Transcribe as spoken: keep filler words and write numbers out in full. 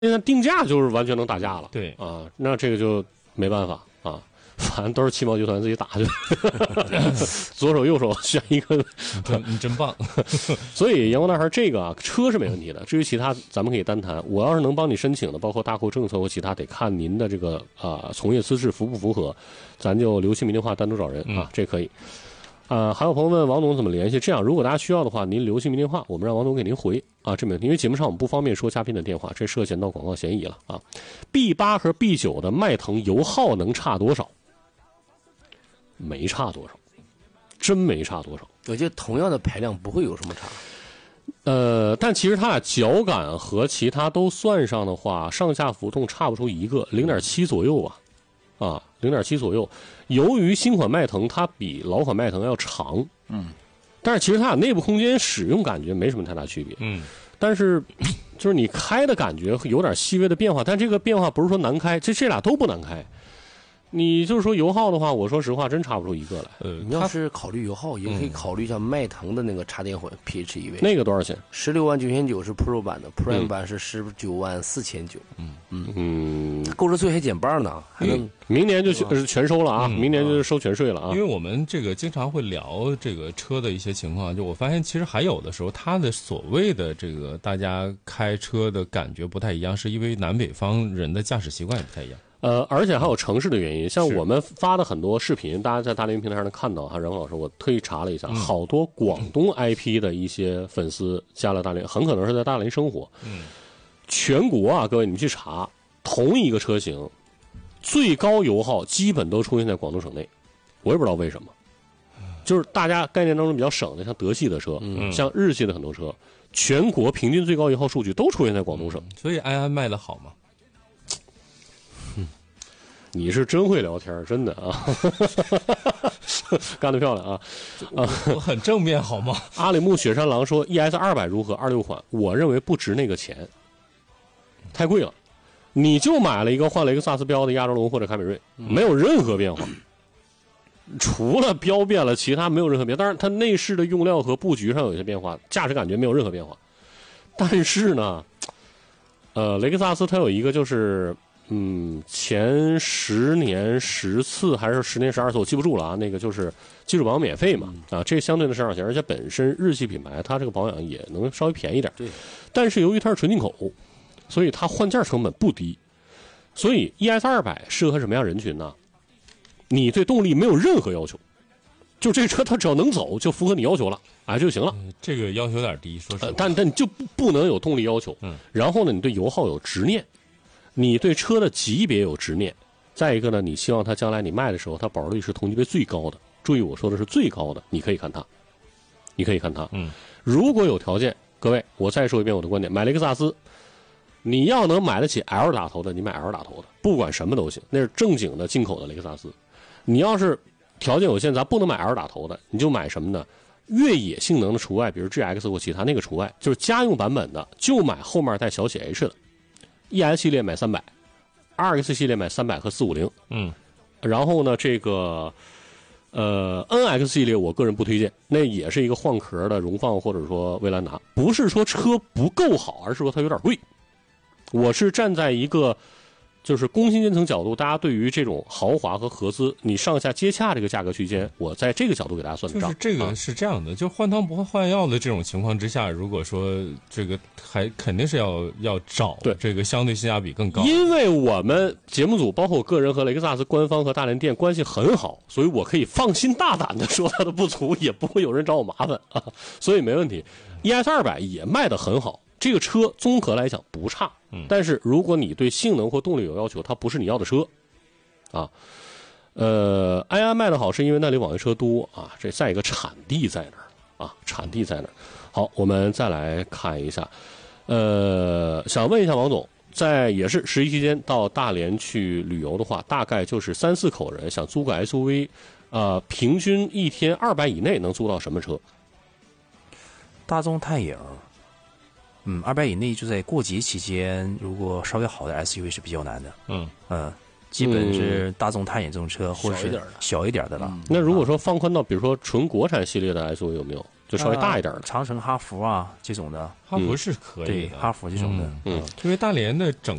现在定价就是完全能打架了。 对啊，那这个就没办法啊。反正都是七毛集团自己打去，左手右手选一个， 你真你真棒。 所以阳光男孩这个啊，车是没问题的。至于其他，咱们可以单谈。我要是能帮你申请的，包括大库政策或其他，得看您的这个啊、呃、从业资质符不符合，咱就留姓名电话单独找人啊，这可以。啊、呃，还有朋友问王总怎么联系？这样，如果大家需要的话，您留姓名电话，我们让王总给您回啊，这没问题。因为节目上我们不方便说嘉宾的电话，这涉嫌到广告嫌疑了啊。B 八 和 B 九 的迈腾油耗能差多少？没差多少，真没差多少。 我觉得同样的排量不会有什么差。 呃，但其实它俩脚感和其他都算上的话，上下浮动差不出一个，零点七左右吧，啊，零点七左右。由于新款迈腾它比老款迈腾要长， 嗯， 但是其实它俩内部空间使用感觉没什么太大区别， 嗯， 但是就是你开的感觉有点细微的变化，但这个变化不是说难开，这这俩都不难开。你就是说油耗的话，我说实话真差不出一个来。 呃， 你要是考虑油耗，也可以考虑一下迈腾的那个插电混 P H E V， 那个多少钱？ 十六万九千九是 Pro 版的 ，Prime 版是十九万四千九。嗯嗯嗯， 购置税还减半呢，还能、 嗯、明年就全全收了啊、嗯！明年就收全税了啊！ 因为我们这个经常会聊这个车的一些情况，就我发现其实还有的时候，它的所谓的这个大家开车的感觉不太一样，是因为南北方人的驾驶习惯也不太一样。 呃，而且还有城市的原因，像我们发的很多视频，大家在大连平台上能看到哈。然后老师，我特意查了一下，嗯、好多广东 I P 的一些粉丝加了大连，很可能是在大连生活。 嗯， 全国啊，各位你们去查，同一个车型，最高油耗基本都出现在广东省内，我也不知道为什么。就是大家概念当中比较省的，像德系的车，嗯、像日系的很多车，全国平均最高油耗数据都出现在广东省。 嗯、所以安安卖的好吗？ 你是真会聊天，真的啊，干得漂亮啊！ 啊，我很正面好吗？ 阿里木雪山狼说 E S 二百如何？二六款，我认为不值那个钱，太贵了。你就买了一个换雷克萨斯标的亚洲龙或者凯美瑞，没有任何变化，除了标变了，其他没有任何变化。当然，它内饰的用料和布局上有些变化，驾驶感觉没有任何变化。但是呢，呃，雷克萨斯它有一个就是。嗯，前十年十次还是十年十二次，我记不住了啊。那个就是基础保养免费嘛，啊，这相对的市场钱，而且本身日系品牌它这个保养也能稍微便宜点。 对， 但是由于它是纯进口，所以它换件成本不低。所以 E S 二百适合什么样人群呢？你对动力没有任何要求，就这车它只要能走，就符合你要求了，哎就行了。 嗯、这个要求有点低，说实话。 呃、但但你就不能有动力要求。 嗯。 然后呢，你对油耗有执念。你对车的级别有执念，再一个呢，你希望它将来你卖的时候，它保值率是同级别最高的。注意我说的是最高的，你可以看它，你可以看它。 嗯， 如果有条件，各位，我再说一遍我的观点：买雷克萨斯，你要能买得起 L 打头的，你买 L 打头的，不管什么都行，那是正经的进口的雷克萨斯。你要是条件有限，咱不能买 L 打头的，你就买什么呢？越野性能的除外，比如 G X 或其他那个除外，就是家用版本的，就买后面带小写 H 的。E S 系列买三百 ，R X 系列买三百和四五零， 嗯， 然后呢，这个呃 N X 系列我个人不推荐，那也是一个换壳的荣放或者说威兰达，不是说车不够好，而是说它有点贵。我是站在一个就是工薪阶层角度，大家对于这种豪华和合资，你上下接洽这个价格区间，我在这个角度给大家算账。 就是这个是这样的，啊、就换汤不换换药的这种情况之下，如果说这个还肯定是要要找对这个相对性价比更高。 因为我们节目组包括我个人和雷克萨斯官方和大连店关系很好，所以我可以放心大胆的说它的不足，也不会有人找我麻烦啊，所以没问题。E S 二百也卖得很好。这个车综合来讲不差，但是如果你对性能或动力有要求，它不是你要的车，啊，呃，安安卖的好是因为那里网约车多啊，这再一个产地在那儿啊，产地在那儿。好，我们再来看一下，呃，想问一下王总，在也是十一期间到大连去旅游的话，大概就是三四口人想租个 S U V， 呃，平均一天二百以内能租到什么车？ 大众探影。嗯，二百以内就在过节期间，如果稍微好的 S U V 是比较难的。 嗯嗯，基本是大众探影这种车，或者是小一点的了。 那如果说放宽到，比如说纯国产系列的 S U V 有没有？ 就稍微大一点的。 长城、哈弗啊这种的， 哈弗是可以对的， 哈弗这种的， 嗯， 因为大连的整